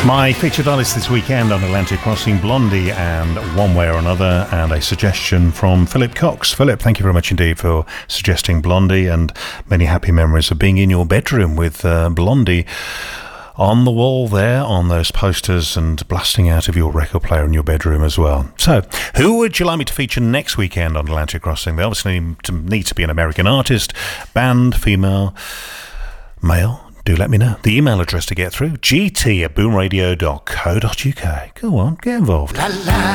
My featured artist this weekend on Atlantic Crossing, Blondie and One Way or Another, and a suggestion from Philip Cox. Philip, thank you very much indeed for suggesting Blondie, and many happy memories of being in your bedroom with Blondie on the wall there, on those posters, and blasting out of your record player in your bedroom as well. So, who would you like me to feature next weekend on Atlantic Crossing? They obviously need to be an American artist, band, female, male. Do let me know. The email address to get through, gt@boomradio.co.uk. Go on, get involved. La, la.